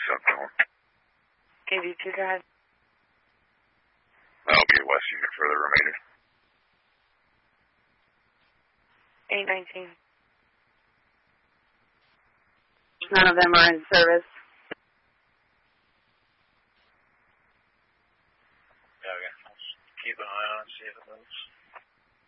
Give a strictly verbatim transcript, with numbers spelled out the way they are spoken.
South Carolina. eighty-two Drive. That'll be a West unit for the remainder. eight nineteen. None of them are in service. Yeah, okay. I'll keep an eye on it, see if it moves.